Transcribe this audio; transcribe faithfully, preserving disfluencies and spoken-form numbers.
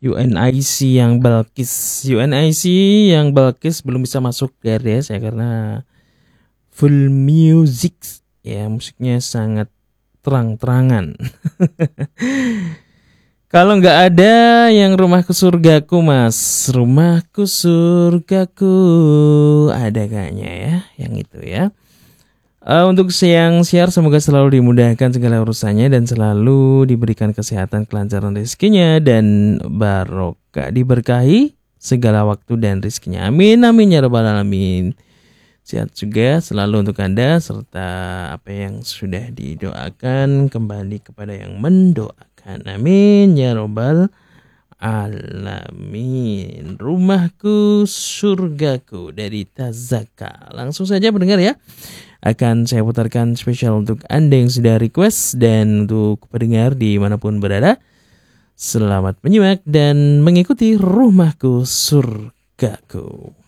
U N I C yang Balkis. U N I C yang Balkis belum bisa masuk ke R D S ya karena full music ya, musiknya sangat terang-terangan. Kalau nggak ada yang Rumahku Surgaku, Mas. Rumahku Surgaku ada kayaknya ya, yang itu ya. Uh, untuk yang share, semoga selalu dimudahkan segala urusannya dan selalu diberikan kesehatan, kelancaran rezekinya dan barokah, diberkahi segala waktu dan rezekinya. Amin amin ya rabbal alamin. Sehat juga selalu untuk Anda serta apa yang sudah didoakan kembali kepada yang mendoakan. Amin ya rabbal alamin. Rumahku Surgaku dari Tazaka. Langsung saja pendengar ya, akan saya putarkan spesial untuk Anda yang sudah request. Dan untuk pendengar dimanapun berada, selamat menyimak dan mengikuti Rumahku Surgaku.